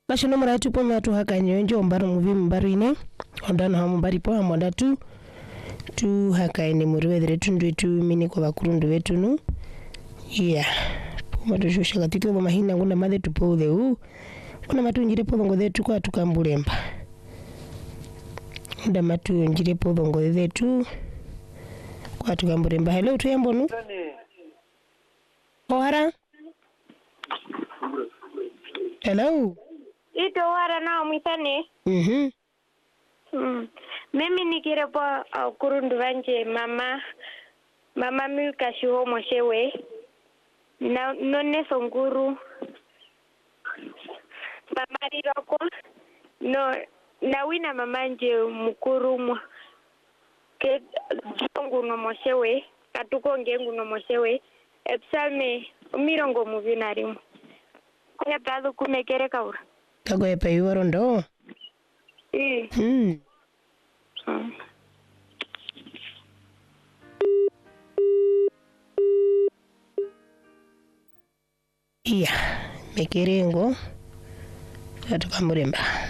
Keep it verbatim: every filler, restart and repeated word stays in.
Kashono maratu po matu haka nyonjo mbaru muvi mbaru ine. Ondano hamu mbari po hamonda tu. Tu haka ine muriwe dhere tundu tu mini kwa bakurundu wetu nu. Yeah. Po matu shusha katito wa mahina nguna madhe tupo udhe huu. Kuna matu njire po bongo dhetu kwa tukambulemba. Nda matu njire po bongo dhetu kwa tukambulemba. Hello tu yambo nu? Ohara? Hello? Ito wara na mwitani. Mhm. Mm. Mimi nikirepo uh, kurundu wanje mama mama milka shiho moshewe na none songuru mama riroko no na wina mama nje mukuru mwa ke jongu no moshewe katuko ngengu no moshewe epsalme mirongo muvinarimu kwa tadu kumekere kaura Kago ya payuwaro ndo? Eh. Hmm. Mm. Iya, mekerengo. Atukamuremba.